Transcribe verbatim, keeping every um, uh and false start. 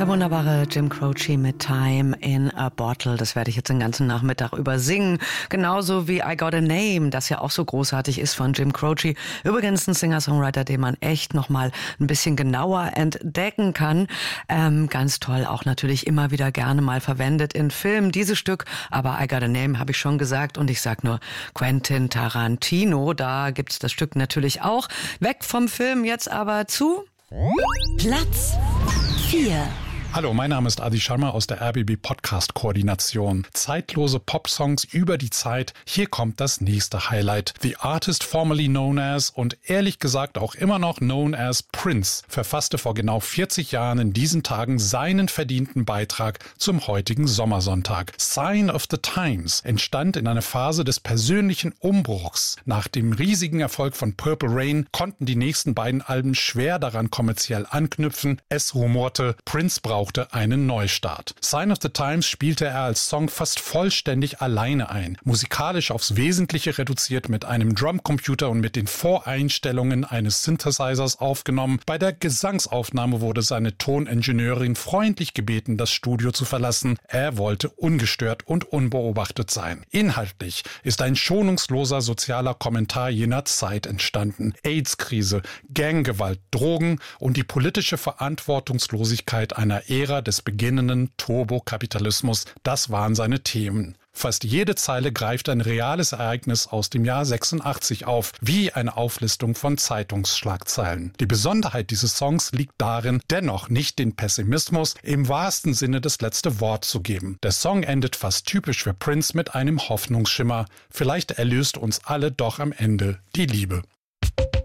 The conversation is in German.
Der wunderbare Jim Croce mit Time in a Bottle. Das werde ich jetzt den ganzen Nachmittag über singen. Genauso wie I Got a Name, das ja auch so großartig ist von Jim Croce. Übrigens ein Singer-Songwriter, den man echt nochmal ein bisschen genauer entdecken kann. Ähm, ganz toll, auch natürlich immer wieder gerne mal verwendet in Filmen. Dieses Stück, aber I Got a Name habe ich schon gesagt. Und ich sag nur Quentin Tarantino. Da gibt's das Stück natürlich auch. Weg vom Film, jetzt aber zu Platz vier. Hallo, mein Name ist Adi Sharma aus der R B B Podcast Koordination. Zeitlose Popsongs über die Zeit. Hier kommt das nächste Highlight. The Artist Formerly Known As und ehrlich gesagt auch immer noch known as Prince verfasste vor genau vierzig Jahren in diesen Tagen seinen verdienten Beitrag zum heutigen Sommersonntag. Sign of the Times entstand in einer Phase des persönlichen Umbruchs. Nach dem riesigen Erfolg von Purple Rain konnten die nächsten beiden Alben schwer daran kommerziell anknüpfen. Es rumorte, Prince brauchte einen Neustart. Sign of the Times spielte er als Song fast vollständig alleine ein. Musikalisch aufs Wesentliche reduziert mit einem Drumcomputer und mit den Voreinstellungen eines Synthesizers aufgenommen. Bei der Gesangsaufnahme wurde seine Toningenieurin freundlich gebeten, das Studio zu verlassen. Er wollte ungestört und unbeobachtet sein. Inhaltlich ist ein schonungsloser sozialer Kommentar jener Zeit entstanden. AIDS-Krise, Ganggewalt, Drogen und die politische Verantwortungslosigkeit einer Ära des beginnenden Turbokapitalismus, das waren seine Themen. Fast jede Zeile greift ein reales Ereignis aus dem Jahr sechsundachtzig auf, wie eine Auflistung von Zeitungsschlagzeilen. Die Besonderheit dieses Songs liegt darin, dennoch nicht den Pessimismus im wahrsten Sinne das letzte Wort zu geben. Der Song endet fast typisch für Prince mit einem Hoffnungsschimmer. Vielleicht erlöst uns alle doch am Ende die Liebe.